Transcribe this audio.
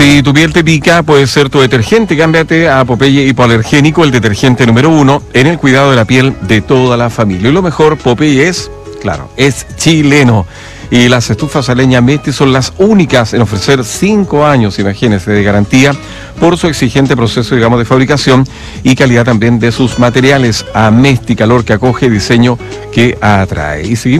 Si tu piel te pica, puede ser tu detergente. Cámbiate a Popeye Hipoalergénico, el detergente número 1 en el cuidado de la piel de toda la familia. Y lo mejor, Popeye es, claro, es chileno. Y las estufas a leña Mesti son las únicas en ofrecer 5 años, imagínense, de garantía por su exigente proceso, digamos, de fabricación y calidad también de sus materiales. A Mesti, calor que acoge, diseño que atrae. Y seguimos